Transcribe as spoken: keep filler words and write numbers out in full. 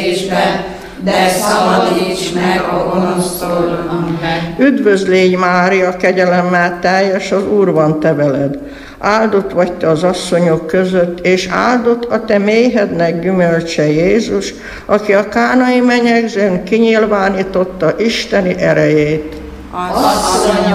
de szabadíts meg a gonosztól, amen. Üdvözl légy, Mária, kegyelemmel teljes, az Úr van te veled. Áldott vagy te az asszonyok között, és áldott a te méhednek gyümölcse Jézus, aki a kánai menyegzőn kinyilvánította isteni erejét. Asszonyom,